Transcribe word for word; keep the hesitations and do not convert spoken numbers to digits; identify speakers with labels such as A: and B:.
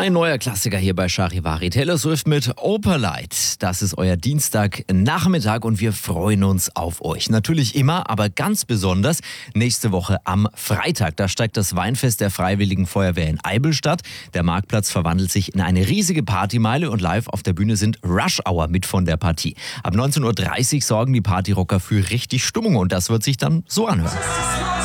A: Ein neuer Klassiker hier bei Charivari. Taylor Swift mit Opalite. Das ist euer Dienstagnachmittag und wir freuen uns auf euch. Natürlich immer, aber ganz besonders nächste Woche am Freitag. Da steigt das Weinfest der Freiwilligen Feuerwehr in Eidelstadt. Der Marktplatz verwandelt sich in eine riesige Partymeile und live auf der Bühne sind Rush Hour mit von der Partie. Ab neunzehn Uhr dreißig sorgen die Partyrocker für richtig Stimmung und das wird sich dann so anhören.